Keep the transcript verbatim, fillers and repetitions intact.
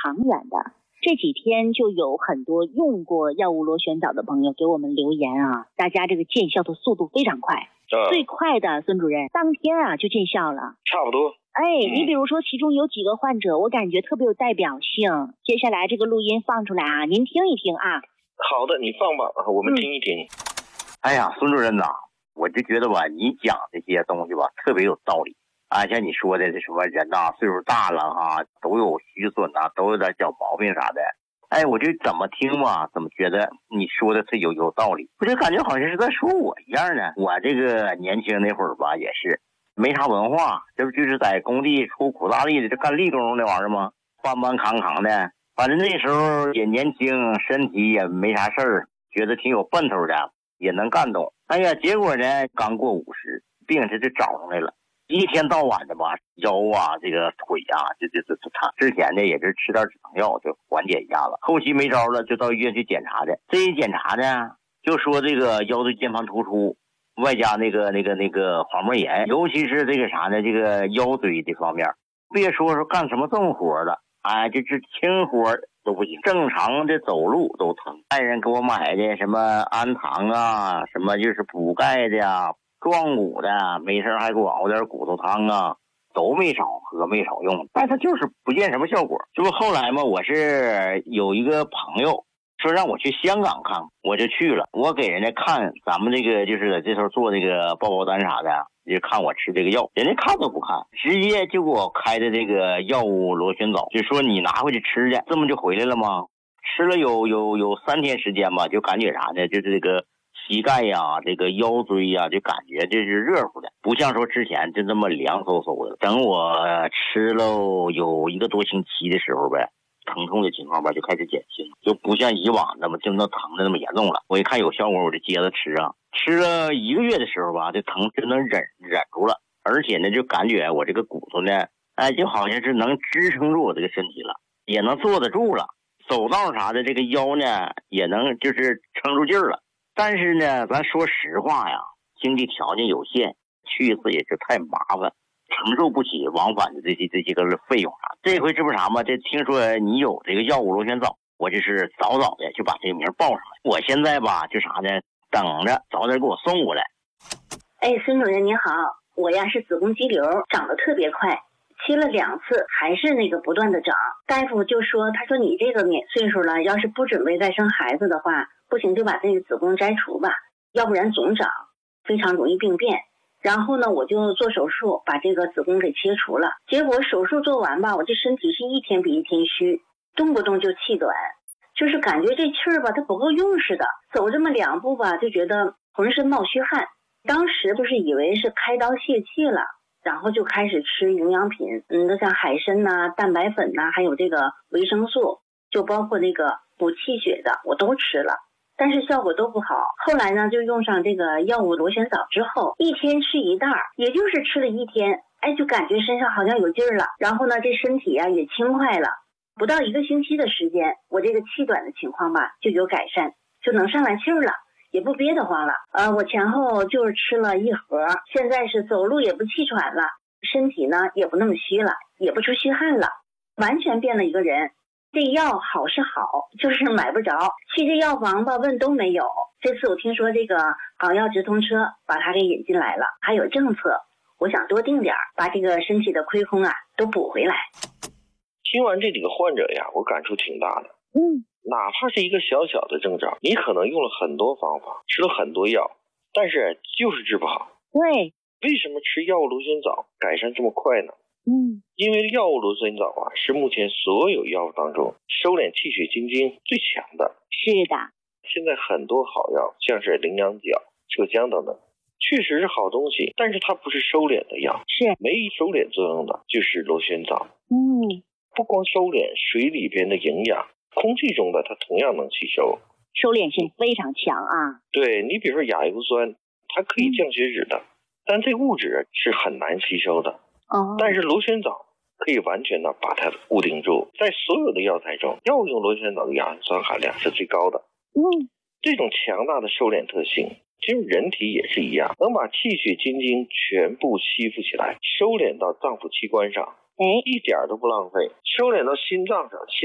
长远的。这几天就有很多用过药物螺旋藻的朋友给我们留言啊，大家这个见效的速度非常快， 啊、 最快的孙主任当天啊就见效了， 差不多。 哎，你比如说其中有几个患者，我感觉特别有代表性。接下来这个录音放出来啊，您听一听啊。 好的，你放吧，我们听一听。嗯、 哎呀，孙主任呐，我就觉得吧，你讲这些东西吧，特别有道理啊。像你说的这什么人呐，岁数大了哈，都有虚损呐，都有点小毛病啥的。哎，我就怎么听吧，怎么觉得你说的是有有道理，我就感觉好像是在说我一样呢。我这个年轻那会儿吧，也是。没啥文化，这不就是在工地出苦大力的，这干力工那玩意儿吗？搬搬扛扛的，反正那时候也年轻，身体也没啥事儿，觉得挺有奔头的，也能干动。哎呀，结果呢，刚过五十，病这就找上来了，一天到晚的吧，腰啊，这个腿啊，这这这这他之前呢也是吃点止疼药就缓解一下子，后期没招了，就到医院去检查的。这一检查呢，就说这个腰椎间盘突出。外加那个那个那个滑膜炎，尤其是这个啥呢？这个腰椎这方面，别说说干什么重活了，哎，这这轻活都不行，正常的走路都疼。爱人给我买的什么安糖啊，什么就是补钙的呀、壮骨的，没事还给我熬点骨头汤啊，都没少喝，没少用，但他就是不见什么效果。这不后来嘛，我是有一个朋友。说让我去香港看，我就去了。我给人家看咱们这个就是在这头做这个报报单啥的，就看我吃这个药，人家看都不看，直接就给我开的这个药物螺旋藻，就说你拿回去吃去，这么就回来了吗？吃了有有有三天时间吧，就感觉啥呢？就是这个膝盖呀、这个腰椎呀，就感觉这是热乎的，不像说之前就这么凉飕飕的。等我吃了有一个多星期的时候呗。疼痛的情况吧就开始减轻，就不像以往那么就那疼的那么严重了。我一看有效果，我就接着吃啊。吃了一个月的时候吧，这疼就能忍忍住了，而且呢，就感觉我这个骨头呢，哎，就好像是能支撑住我这个身体了，也能坐得住了。走道啥的，这个腰呢也能就是撑住劲儿了。但是呢，咱说实话呀，经济条件有限，去一次也是太麻烦。承受不起往返的这些这些个费用啥，这回这不啥吗？这听说你有这个药物螺旋藻，我就是早早的就把这个名报上来。我现在吧就啥呢，等着早点给我送过来。 哎，孙主任您好，我呀是子宫肌瘤，长得特别快，切了两次还是那个不断的长。大夫就说，他说你这个年岁数了，要是不准备再生孩子的话，不行就把这个子宫摘除吧，要不然总长，非常容易病变。然后呢，我就做手术把这个子宫给切除了。结果手术做完吧，我这身体是一天比一天虚，动不动就气短，就是感觉这气儿吧它不够用似的，走这么两步吧就觉得浑身冒虚汗。当时就是以为是开刀泄气了，然后就开始吃营养品，嗯，那像海参呐、蛋白粉呐，还有这个维生素，就包括那个补气血的我都吃了。但是效果都不好，后来呢就用上这个药物螺旋藻之后，一天吃一袋，也就是吃了一天，哎，就感觉身上好像有劲儿了，然后呢这身体啊也轻快了，不到一个星期的时间，我这个气短的情况吧就有改善，就能上来气儿了，也不憋得慌了。呃，我前后就是吃了一盒，现在是走路也不气喘了，身体呢也不那么虚了，也不出虚汗了，完全变了一个人。这药好是好，就是买不着，去这药房吧问都没有。这次我听说这个港药直通车把它给引进来了，还有政策，我想多订点，把这个身体的亏空啊都补回来。 听完这几个患者呀，我感触挺大的。 嗯， 哪怕是一个小小的症状，你可能用了很多方法，吃了很多药，但是就是治不好。 对， 为什么吃药物螺旋藻改善这么快呢？ 嗯， 因为药物螺旋藻啊，是目前所有药物当中收敛气血津津最强的。 是的。 现在很多好药，像是羚羊角、麝香等等，确实是好东西，但是它不是收敛的药， 是没收敛作用的，就是螺旋藻。 嗯， 不光收敛水里边的营养，空气中的它同样能吸收， 收敛性非常强啊。 对，你比如说亚油酸，它可以降血脂的，嗯、但这物质是很难吸收的。 哦， 但是螺旋藻可以完全的把它固定住，在所有的药材中，药用螺旋藻的亚油酸含量是最高的。 嗯， 这种强大的收敛特性，其实人体也是一样，能把气血津津全部吸附起来，收敛到脏腑器官上， 哎， 一点都不浪费，收敛到心脏上。